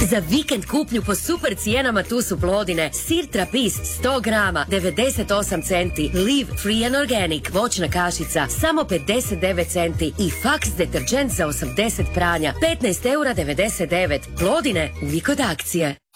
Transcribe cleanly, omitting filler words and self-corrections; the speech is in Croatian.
Za vikend kupnju po super cijenama tu su Plodine. Sir Trapis 100 grama, 98 centi. Live Free and Organic, voćna kašica, samo 59 centi. I Fax deterđent za 80 pranja, 15,99 €. Plodine, uvijek od akcije.